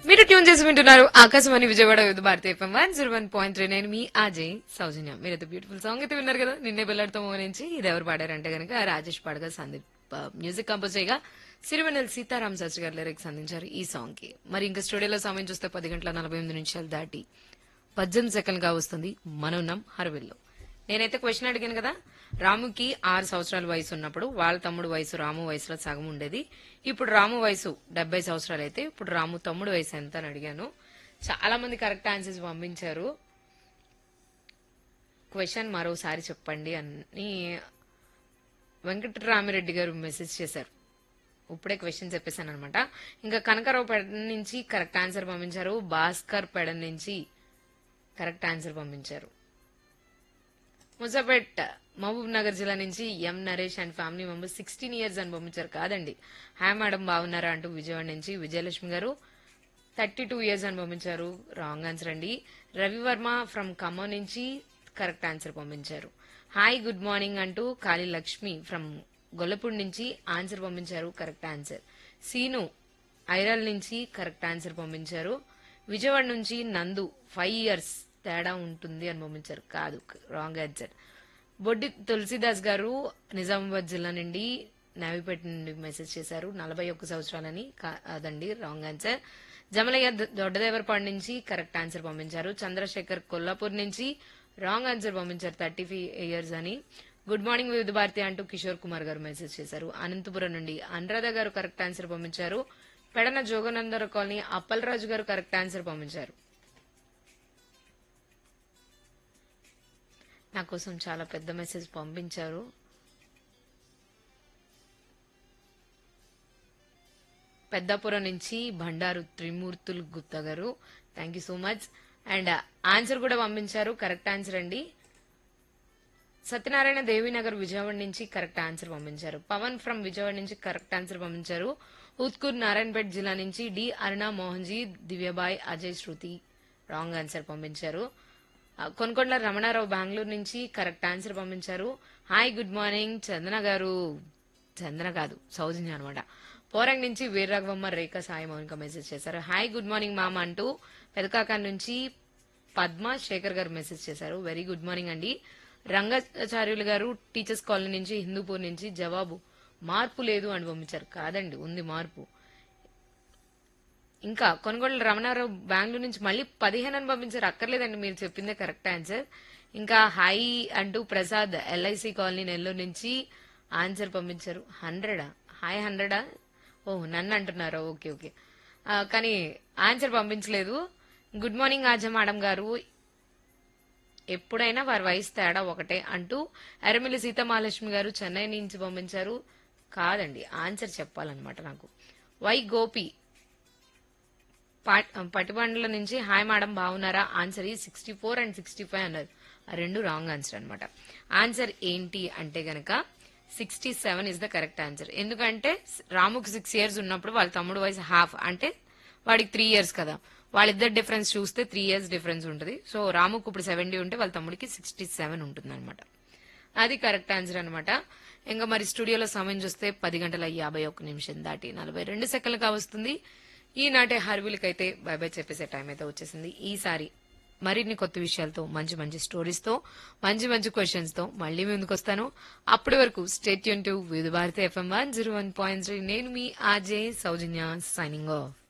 మీరు ట్యూన్ చేసి వింటున్నారు ఆకాశవాణి విజయవాడ వివిధ భారతి ఎఫ్ఎం 101.3. నేను మీ అజయ్ సౌజన్య. మీరైతే బ్యూటిఫుల్ సాంగ్ అయితే విన్నారు కదా, నిన్నే బెల్లాడుతో నుంచి. ఇది ఎవరు పాడారంటే గనక రాజేష్ పాడగా సందీప్ మ్యూజిక్ కంపోజ్ చేయగా సిరివెన్నెల సీతారాం శాస్త్రి గారు లిరిక్స్ అందించారు ఈ సాంగ్ కి. మరి ఇంకా స్టూడియోలో సమయం చూస్తే 10 గంటల 48 నిమిషాలు దాటి 18 సెకండ్గా వస్తుంది. మనం ఉన్నాం హర్విల్లో. నేనైతే క్వశ్చన్ అడిగాను కదా, రాముకి 6 సంవత్సరాల వయసు ఉన్నప్పుడు వాళ్ళ తమ్ముడు వయసు రాము వయసులో సగం ఉండేది. ఇప్పుడు రాము వయసు 70 సంవత్సరాలు అయితే ఇప్పుడు రాము తమ్ముడు వయసు ఎంత అని అడిగాను. చాలా మంది కరెక్ట్ ఆన్సర్స్ పంపించారు. క్వశ్చన్ మరోసారి చెప్పండి అని వెంకటరామిరెడ్డి గారు మెసేజ్ చేశారు. ఇప్పుడే క్వశ్చన్ చెప్పేశాను అనమాట. ఇంకా కనకరావు పెడ నుంచి కరెక్ట్ ఆన్సర్ పంపించారు. భాస్కర్ పెడ నుంచి కరెక్ట్ ఆన్సర్ పంపించారు. ముసాపేట్ మహబూబ్ నగర్ జిల్లా నుంచి ఎం Naresh and family members 16 years అని పంపించారు. కాదండి, హాయ్ మేడం బాగున్నారా అంటూ విజయవాడ నుంచి విజయలక్ష్మి గారు 32 ఇయర్స్ అని పంపించారు. రాంగ్ ఆన్సర్ అండి. రవివర్మ ఫ్రమ్ ఖమ్మం నుంచి కరెక్ట్ ఆన్సర్ పంపించారు. హాయ్ గుడ్ మార్నింగ్ అంటూ కాళీ లక్ష్మి ఫ్రమ్ గొల్లపూడి నుంచి ఆన్సర్ పంపించారు. Correct answer. సీను ఐరల్ నుంచి కరెక్ట్ ఆన్సర్ పంపించారు. విజయవాడ నుంచి నందు 5 ఇయర్స్ తేడా ఉంటుంది అని పంపించారు. కాదు, రాంగ్ ఆన్సర్. బొడ్డి తులసిదాస్ గారు నిజామాబాద్ జిల్లా నుండి నావిపేట నుండి మెసేజ్ చేశారు. 41 సంవత్సరాలని. కాదండి, రాంగ్ ఆన్సర్. జమలయ్య దొడ్డదేవరపాడు నుంచి కరెక్ట్ ఆన్సర్ పంపించారు. చంద్రశేఖర్ కొల్లాపూర్ నుంచి రాంగ్ ఆన్సర్ పంపించారు. 35 ఇయర్స్ అని. గుడ్ మార్నింగ్ వివిధ భారతి అంటూ కిషోర్ కుమార్ గారు మెసేజ్ చేశారు. అనంతపురం నుండి అనురాధ గారు కరెక్ట్ ఆన్సర్ పంపించారు. పెడన జోగనందర కాలనీ అప్పలరాజు గారు కరెక్ట్ ఆన్సర్ పంపించారు. నా కోసం చాలా పెద్ద మెసేజ్ పంపించారు. పెద్దాపురం నుంచి బండారు త్రిమూర్తులు గుప్తా గారు, thank you so much. And answer కూడా పంపించారు. కరెక్ట్ ఆన్సర్ అండి. సత్యనారాయణ దేవీనగర్ విజయవాడ నుంచి కరెక్ట్ ఆన్సర్ పంపించారు. పవన్ ఫ్రమ్ విజయవాడ నుంచి కరెక్ట్ ఆన్సర్ పంపించారు. ఉత్కూర్ నారాయణపేట జిల్లా నుంచి డి అరుణ మోహన్జీ దివ్యబాయ్ అజయ్ శృతి రాంగ్ ఆన్సర్ పంపించారు. కొనకొండల రమణారావు బెంగళూరు నుంచి కరెక్ట్ ఆన్సర్ పంపించారు. హాయ్ గుడ్ మార్నింగ్ చందన గారు. చందన కాదు, సౌజన్య అనమాట. పోరంగ్ నుంచి వీరరాఘవమ్మ రేఖ సాయి మౌనిక మెసేజ్ చేశారు. హాయ్ గుడ్ మార్నింగ్ మామ అంటూ పెదకాక నుంచి పద్మ శేఖర్ గారు మెసేజ్ చేశారు. వెరీ గుడ్ మార్నింగ్ అండి. రంగాచార్యులు గారు టీచర్స్ కాలనీ నుంచి హిందూపూర్ నుంచి జవాబు మార్పు లేదు అని పంపించారు. కాదండి, ఉంది మార్పు. ఇంకా కొనుగోలు రమణారావు బెంగళూరు నుంచి మళ్ళీ 15 అని పంపించారు. అక్కర్లేదండి, మీరు చెప్పిందే కరెక్ట్ ఆన్సర్. ఇంకా హై అంటూ ప్రసాద్ ఎల్ఐసి కాలనీ నెల్లూరు నుంచి ఆన్సర్ పంపించారు. 100 హాయ్ 100 ఓహ్ నన్ను అంటున్నారా? Okay okay. కానీ ఆన్సర్ పంపించలేదు. గుడ్ మార్నింగ్ ఆజా మేడం గారు, ఎప్పుడైనా వారి వయసు తేడా ఒకటే అంటూ ఎర్రమిల్లి సీతామహాలక్ష్మి గారు చెన్నై నుంచి పంపించారు. కాదండి, ఆన్సర్ చెప్పాలన్నమాట నాకు. వై గోపి పటిబండ్ల నుంచి హాయ్ మేడం బాగున్నారా, ఆన్సర్ ఈ 64 అండ్ 65 అన్నారు. ఆ రెండు రాంగ్ ఆన్సర్ అనమాట. ఆన్సర్ ఏంటి అంటే గనక 67 ఇస్ ద కరెక్ట్ ఆన్సర్. ఎందుకంటే రాముకి 6 ఇయర్స్ ఉన్నప్పుడు వాళ్ళ తమ్ముడు వయసు హాఫ్, అంటే వాడికి 3 ఇయర్స్ కదా. వాళ్ళిద్దరు డిఫరెన్స్ చూస్తే 3 ఇయర్స్ డిఫరెన్స్ ఉంటుంది. సో రాముకు ఇప్పుడు 70 ఉంటే వాళ్ళ తమ్ముడికి 67 ఉంటుంది అనమాట. అది కరెక్ట్ ఆన్సర్ అనమాట. ఇంకా మరి స్టూడియోలో సమయం చూస్తే 10 గంటల 51 నిమిషం దాటి 42 సెకండ్లుగా వస్తుంది. ఈనాటి హర్విలకైతే బై బై చెప్పేసే టైం అయితే వచ్చేసింది. ఈసారి మరిన్ని కొత్త విషయాలతో, మంచి మంచి స్టోరీస్ తో, మంచి మంచి క్వశ్చన్స్ తో మళ్ళీ ముందుకు వస్తాను. అప్పటి వరకు స్టే ట్యూన్ టు వివిధ భారతి FM 101.3. నేను మీ ఆర్జే సౌజన్య సైనింగ్ ఆఫ్.